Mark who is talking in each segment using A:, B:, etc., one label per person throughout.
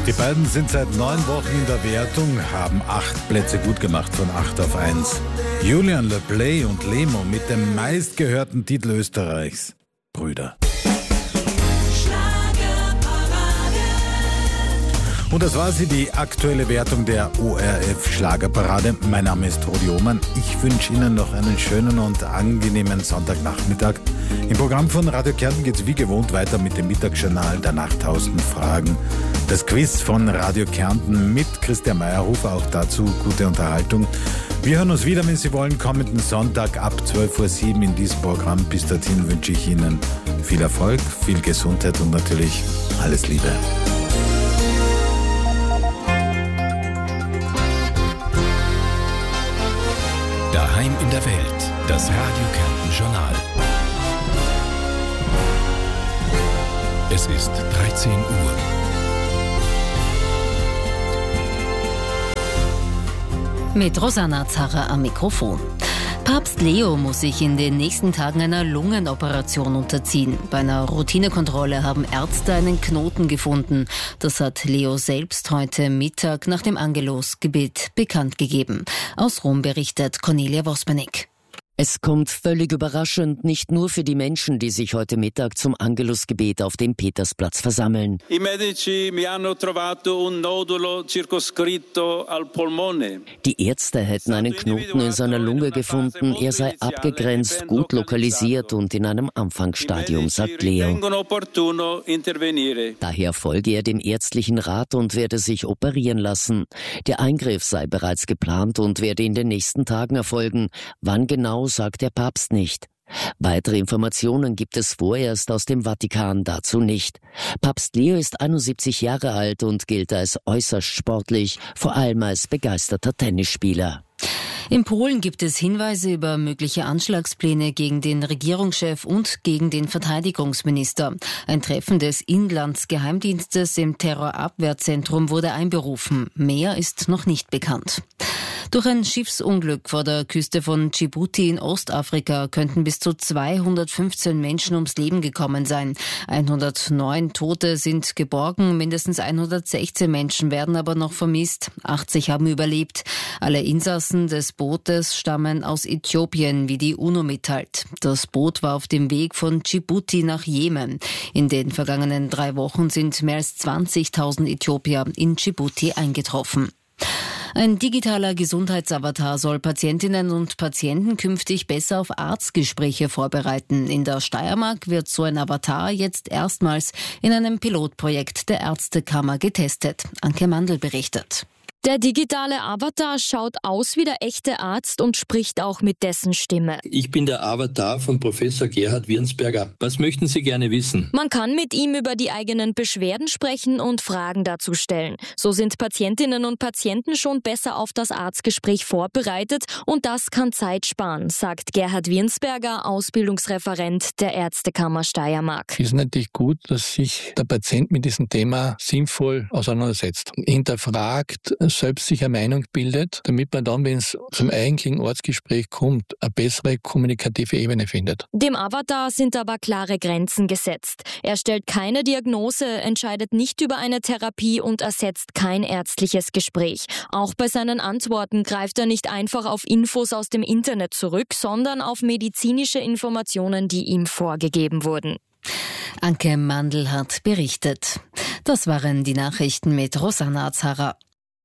A: Die beiden sind seit 9 Wochen in der Wertung, haben 8 Plätze gut gemacht von 8 auf 1. Julian Le Play und Lemo mit dem meistgehörten Titel Österreichs. Brüder. Und das war sie, die aktuelle Wertung der ORF Schlagerparade. Mein Name ist Rudi Ohmann. Ich wünsche Ihnen noch einen schönen und angenehmen Sonntagnachmittag. Im Programm von Radio Kärnten geht es wie gewohnt weiter mit dem Mittagsjournal, danach 1000 Fragen. Das Quiz von Radio Kärnten mit Christian Meyerhofer, auch dazu gute Unterhaltung. Wir hören uns wieder, wenn Sie wollen, kommenden Sonntag ab 12:07 Uhr in diesem Programm. Bis dorthin wünsche ich Ihnen viel Erfolg, viel Gesundheit und natürlich alles Liebe.
B: Daheim in der Welt, das Radio Kärnten Journal. Es ist 13 Uhr.
C: Mit Rosanna Zarra am Mikrofon. Papst Leo muss sich in den nächsten Tagen einer Lungenoperation unterziehen. Bei einer Routinekontrolle haben Ärzte einen Knoten gefunden. Das hat Leo selbst heute Mittag nach dem Angelusgebet bekannt gegeben. Aus Rom berichtet Cornelia Wospenig.
D: Es kommt völlig überraschend, nicht nur für die Menschen, die sich heute Mittag zum Angelusgebet auf dem Petersplatz versammeln.
E: I medici mi hanno trovato un nodulo circoscritto al polmone.
D: Die Ärzte hätten einen Knoten in seiner Lunge gefunden. Er sei abgegrenzt, gut lokalisiert und in einem Anfangsstadium, sagt Leo. Daher folge er dem ärztlichen Rat und werde sich operieren lassen. Der Eingriff sei bereits geplant und werde in den nächsten Tagen erfolgen. Wann genau, sagt der Papst nicht. Weitere Informationen gibt es vorerst aus dem Vatikan dazu nicht. Papst Leo ist 71 Jahre alt und gilt als äußerst sportlich, vor allem als begeisterter Tennisspieler.
C: In Polen gibt es Hinweise über mögliche Anschlagspläne gegen den Regierungschef und gegen den Verteidigungsminister. Ein Treffen des Inlandsgeheimdienstes im Terrorabwehrzentrum wurde einberufen. Mehr ist noch nicht bekannt. Durch ein Schiffsunglück vor der Küste von Djibouti in Ostafrika könnten bis zu 215 Menschen ums Leben gekommen sein. 109 Tote sind geborgen, mindestens 116 Menschen werden aber noch vermisst. 80 haben überlebt. Alle Insassen des Bootes stammen aus Äthiopien, wie die UNO mitteilt. Das Boot war auf dem Weg von Djibouti nach Jemen. In den vergangenen 3 Wochen sind mehr als 20.000 Äthiopier in Djibouti eingetroffen. Ein digitaler Gesundheitsavatar soll Patientinnen und Patienten künftig besser auf Arztgespräche vorbereiten. In der Steiermark wird so ein Avatar jetzt erstmals in einem Pilotprojekt der Ärztekammer getestet. Anke Mandl berichtet.
F: Der digitale Avatar schaut aus wie der echte Arzt und spricht auch mit dessen Stimme.
G: Ich bin der Avatar von Professor Gerhard Wirnsberger. Was möchten Sie gerne wissen?
F: Man kann mit ihm über die eigenen Beschwerden sprechen und Fragen dazu stellen. So sind Patientinnen und Patienten schon besser auf das Arztgespräch vorbereitet und das kann Zeit sparen, sagt Gerhard Wirnsberger, Ausbildungsreferent der Ärztekammer Steiermark.
H: Es ist natürlich gut, dass sich der Patient mit diesem Thema sinnvoll auseinandersetzt, hinterfragt, selbst sich eine Meinung bildet, damit man dann, wenn es zum eigentlichen Arztgespräch kommt, eine bessere kommunikative Ebene findet.
F: Dem Avatar sind aber klare Grenzen gesetzt. Er stellt keine Diagnose, entscheidet nicht über eine Therapie und ersetzt kein ärztliches Gespräch. Auch bei seinen Antworten greift er nicht einfach auf Infos aus dem Internet zurück, sondern auf medizinische Informationen, die ihm vorgegeben wurden.
C: Anke Mandl hat berichtet. Das waren die Nachrichten mit Rosanna Zarra.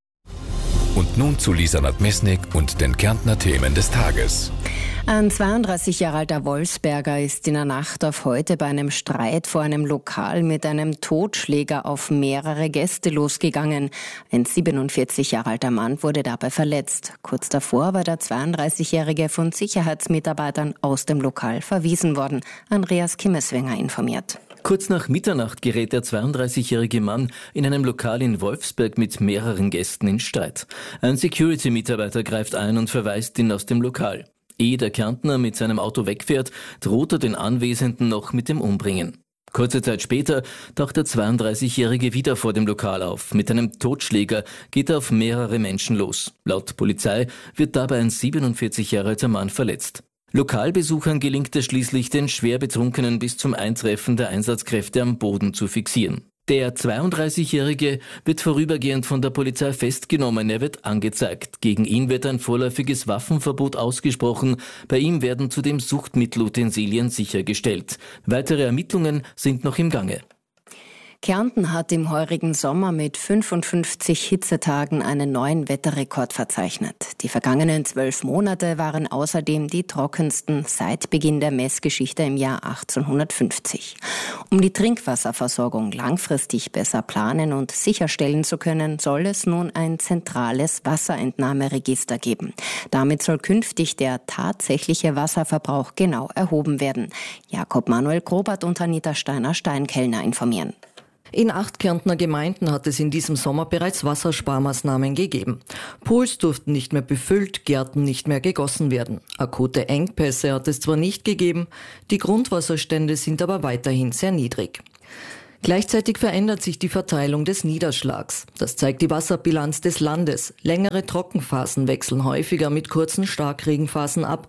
B: Und nun zu Lisa Nadmesnik und den Kärntner Themen des Tages.
I: Ein 32 Jahre alter Wolfsberger ist in der Nacht auf heute bei einem Streit vor einem Lokal mit einem Totschläger auf mehrere Gäste losgegangen. Ein 47 Jahre alter Mann wurde dabei verletzt. Kurz davor war der 32-Jährige von Sicherheitsmitarbeitern aus dem Lokal verwiesen worden. Andreas Kimmeswenger informiert.
J: Kurz nach Mitternacht gerät der 32-jährige Mann in einem Lokal in Wolfsberg mit mehreren Gästen in Streit. Ein Security-Mitarbeiter greift ein und verweist ihn aus dem Lokal. Ehe der Kärntner mit seinem Auto wegfährt, droht er den Anwesenden noch mit dem Umbringen. Kurze Zeit später taucht der 32-Jährige wieder vor dem Lokal auf. Mit einem Totschläger geht er auf mehrere Menschen los. Laut Polizei wird dabei ein 47 Jahre alter Mann verletzt. Lokalbesuchern gelingt es schließlich, den schwer Betrunkenen bis zum Eintreffen der Einsatzkräfte am Boden zu fixieren. Der 32-Jährige wird vorübergehend von der Polizei festgenommen. Er wird angezeigt. Gegen ihn wird ein vorläufiges Waffenverbot ausgesprochen. Bei ihm werden zudem Suchtmittelutensilien sichergestellt. Weitere Ermittlungen sind noch im Gange.
I: Kärnten hat im heurigen Sommer mit 55 Hitzetagen einen neuen Wetterrekord verzeichnet. Die vergangenen 12 Monate waren außerdem die trockensten seit Beginn der Messgeschichte im Jahr 1850. Um die Trinkwasserversorgung langfristig besser planen und sicherstellen zu können, soll es nun ein zentrales Wasserentnahmeregister geben. Damit soll künftig der tatsächliche Wasserverbrauch genau erhoben werden. Jakob Manuel Grobert und Anita Steiner-Steinkellner informieren.
K: In 8 Kärntner Gemeinden hat es in diesem Sommer bereits Wassersparmaßnahmen gegeben. Pools durften nicht mehr befüllt, Gärten nicht mehr gegossen werden. Akute Engpässe hat es zwar nicht gegeben, die Grundwasserstände sind aber weiterhin sehr niedrig. Gleichzeitig verändert sich die Verteilung des Niederschlags. Das zeigt die Wasserbilanz des Landes. Längere Trockenphasen wechseln häufiger mit kurzen Starkregenphasen ab.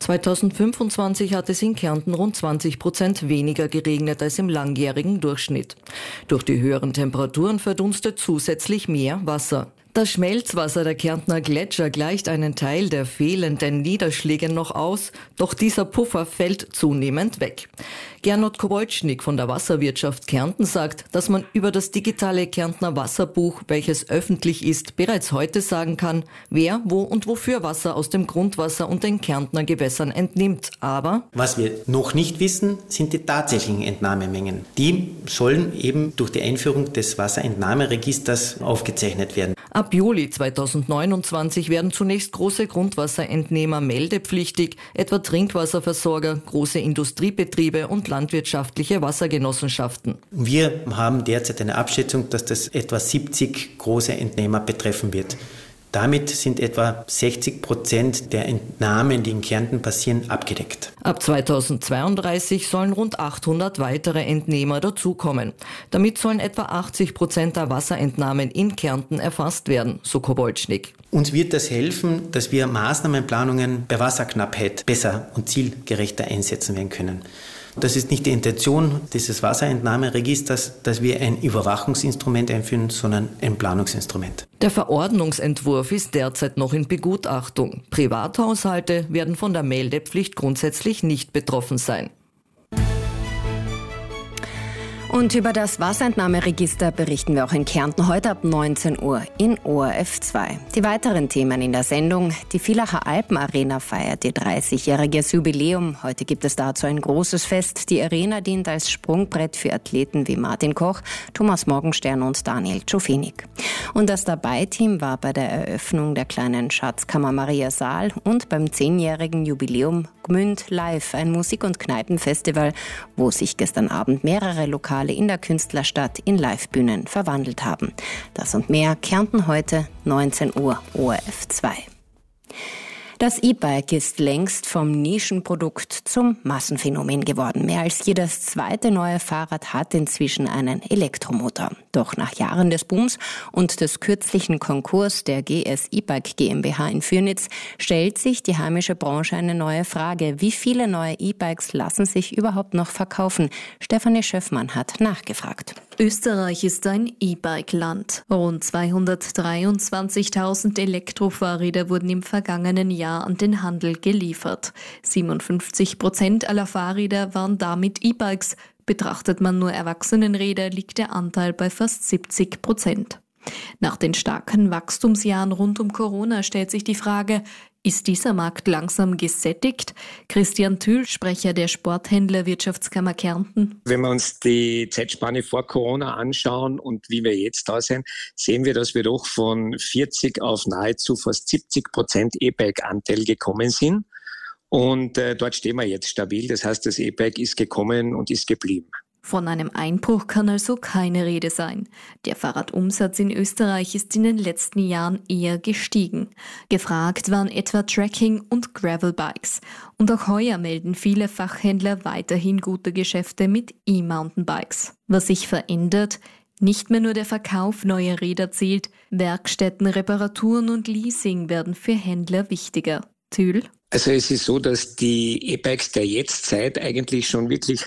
K: 2025 hat es in Kärnten rund 20% weniger geregnet als im langjährigen Durchschnitt. Durch die höheren Temperaturen verdunstet zusätzlich mehr Wasser. Das Schmelzwasser der Kärntner Gletscher gleicht einen Teil der fehlenden Niederschläge noch aus, doch dieser Puffer fällt zunehmend weg. Gernot Kowalczyk von der Wasserwirtschaft Kärnten sagt, dass man über das digitale Kärntner Wasserbuch, welches öffentlich ist, bereits heute sagen kann, wer, wo und wofür Wasser aus dem Grundwasser und den Kärntner Gewässern entnimmt. Aber
L: was wir noch nicht wissen, sind die tatsächlichen Entnahmemengen. Die sollen eben durch die Einführung des Wasserentnahmeregisters aufgezeichnet werden.
K: Ab Juli 2029 werden zunächst große Grundwasserentnehmer meldepflichtig, etwa Trinkwasserversorger, große Industriebetriebe und landwirtschaftliche Wassergenossenschaften.
L: Wir haben derzeit eine Abschätzung, dass das etwa 70 große Entnehmer betreffen wird. Damit sind etwa 60% der Entnahmen, die in Kärnten passieren, abgedeckt.
K: Ab 2032 sollen rund 800 weitere Entnehmer dazukommen. Damit sollen etwa 80% der Wasserentnahmen in Kärnten erfasst werden, so Kowalczyk.
L: Uns wird das helfen, dass wir Maßnahmenplanungen bei Wasserknappheit besser und zielgerechter einsetzen werden können. Das ist nicht die Intention dieses Wasserentnahmeregisters, dass wir ein Überwachungsinstrument einführen, sondern ein Planungsinstrument.
K: Der Verordnungsentwurf ist derzeit noch in Begutachtung. Privathaushalte werden von der Meldepflicht grundsätzlich nicht betroffen sein.
I: Und über das Wasserentnahmeregister berichten wir auch in Kärnten heute ab 19 Uhr in ORF 2. Die weiteren Themen in der Sendung: Die Villacher Alpenarena feiert ihr 30-jähriges Jubiläum. Heute gibt es dazu ein großes Fest. Die Arena dient als Sprungbrett für Athleten wie Martin Koch, Thomas Morgenstern und Daniel Czofenik. Und das Dabei-Team war bei der Eröffnung der kleinen Schatzkammer Maria Saal und beim 10-jährigen Jubiläum Gmünd Live, ein Musik- und Kneipenfestival, wo sich gestern Abend mehrere Lokale in der Künstlerstadt in Livebühnen verwandelt haben. Das und mehr Kärnten heute, 19 Uhr, ORF 2. Das E-Bike ist längst vom Nischenprodukt zum Massenphänomen geworden. Mehr als jedes zweite neue Fahrrad hat inzwischen einen Elektromotor. Doch nach Jahren des Booms und des kürzlichen Konkurs der GS E-Bike GmbH in Fürnitz stellt sich die heimische Branche eine neue Frage. Wie viele neue E-Bikes lassen sich überhaupt noch verkaufen? Stefanie Schöffmann hat nachgefragt.
M: Österreich ist ein E-Bike-Land. Rund 223.000 Elektrofahrräder wurden im vergangenen Jahr an den Handel geliefert. 57% aller Fahrräder waren damit E-Bikes. Betrachtet man nur Erwachsenenräder, liegt der Anteil bei fast 70%. Nach den starken Wachstumsjahren rund um Corona stellt sich die Frage, ist dieser Markt langsam gesättigt? Christian Thül, Sprecher der Sporthändler Wirtschaftskammer Kärnten.
N: Wenn wir uns die Zeitspanne vor Corona anschauen und wie wir jetzt da sind, sehen wir, dass wir doch von 40 auf nahezu fast 70% E-Bike-Anteil gekommen sind. Und dort stehen wir jetzt stabil. Das heißt, das E-Bike ist gekommen und ist geblieben.
M: Von einem Einbruch kann also keine Rede sein. Der Fahrradumsatz in Österreich ist in den letzten Jahren eher gestiegen. Gefragt waren etwa Trekking- und Gravelbikes. Und auch heuer melden viele Fachhändler weiterhin gute Geschäfte mit E-Mountainbikes. Was sich verändert: nicht mehr nur der Verkauf neuer Räder zählt, Werkstätten, Reparaturen und Leasing werden für Händler wichtiger. Thül?
N: Also es ist so, dass die E-Bikes der Jetztzeit eigentlich schon wirklich recht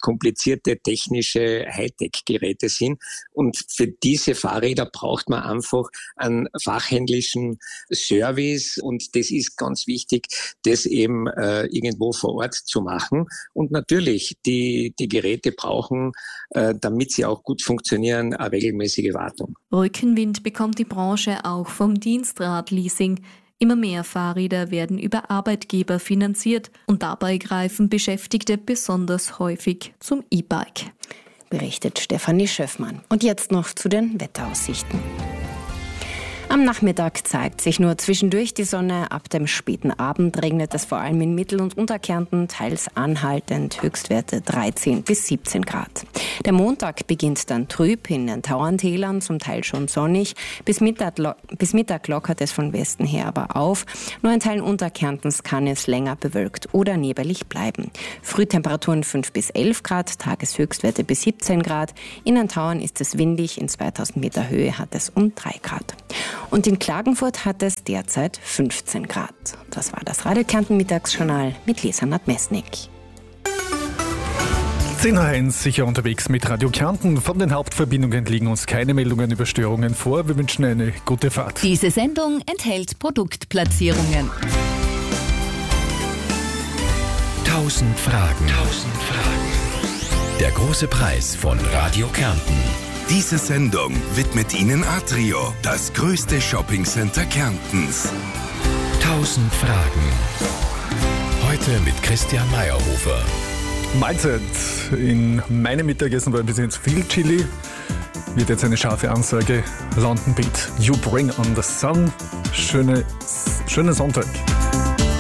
N: komplizierte technische Hightech-Geräte sind. Und für diese Fahrräder braucht man einfach einen fachhändlischen Service. Und das ist ganz wichtig, das eben irgendwo vor Ort zu machen. Und natürlich, die Geräte brauchen, damit sie auch gut funktionieren, eine regelmäßige Wartung.
M: Rückenwind bekommt die Branche auch vom Dienstradleasing. Immer mehr Fahrräder werden über Arbeitgeber finanziert und dabei greifen Beschäftigte besonders häufig zum E-Bike.
I: Berichtet Stefanie Schöffmann. Und jetzt noch zu den Wetteraussichten. Am Nachmittag zeigt sich nur zwischendurch die Sonne. Ab dem späten Abend regnet es vor allem in Mittel- und Unterkärnten, teils anhaltend, Höchstwerte 13 bis 17 Grad. Der Montag beginnt dann trüb, in den Tauerntälern zum Teil schon sonnig. Bis Mittag lockert es von Westen her aber auf. Nur in Teilen Unterkärntens kann es länger bewölkt oder nebelig bleiben. Frühtemperaturen 5 bis 11 Grad, Tageshöchstwerte bis 17 Grad. In den Tauern ist es windig, in 2000 Meter Höhe hat es um 3 Grad. Und in Klagenfurt hat es derzeit 15 Grad. Das war das Radio Kärnten Mittagsjournal mit Lisanat Mesnik.
O: 10.01 sicher unterwegs mit Radio Kärnten. Von den Hauptverbindungen liegen uns keine Meldungen über Störungen vor. Wir wünschen eine gute Fahrt.
P: Diese Sendung enthält Produktplatzierungen.
B: 1000 Fragen. Der große Preis von Radio Kärnten.
Q: Diese Sendung widmet Ihnen Atrio, das größte Shoppingcenter Kärntens.
B: 1000 Fragen. Heute mit Christian Meyerhofer.
O: Mahlzeit. In meinem Mittagessen war ein bisschen zu viel Chili. Wird jetzt eine scharfe Ansage. London Beat, You Bring on the Sun. Schönen Sonntag.